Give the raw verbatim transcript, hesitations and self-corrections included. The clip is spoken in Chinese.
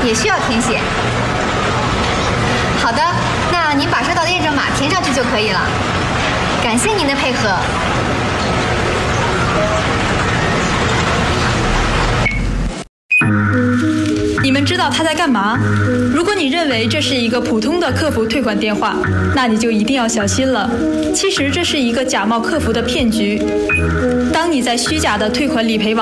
也需要填写。好的，那您把收到的验证码填上去就可以了。感谢您的配合。 你们知道他在干嘛？如果你认为这是一个普通的客服退款电话，那你就一定要小心了。其实这是一个假冒客服的骗局。当你在虚假的退款理赔网